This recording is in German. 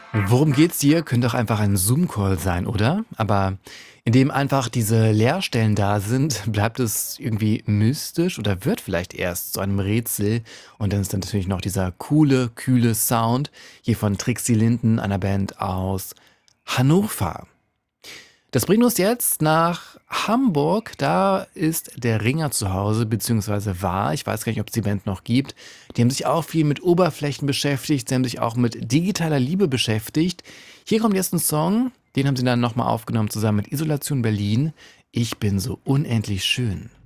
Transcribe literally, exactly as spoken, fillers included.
Worum geht's hier? Könnte auch einfach ein Zoom-Call sein, oder? Aber indem einfach diese Leerstellen da sind, bleibt es irgendwie mystisch oder wird vielleicht erst zu einem Rätsel. Und dann ist dann natürlich noch dieser coole, kühle Sound hier von Trixie Linden, einer Band aus Hannover. Das bringt uns jetzt nach Hamburg. Da ist der Ringer zu Hause, beziehungsweise war. Ich weiß gar nicht, ob es die Band noch gibt. Die haben sich auch viel mit Oberflächen beschäftigt. Sie haben sich auch mit digitaler Liebe beschäftigt. Hier kommt jetzt ein Song. Den haben sie dann nochmal aufgenommen, zusammen mit Isolation Berlin. Ich bin so unendlich schön.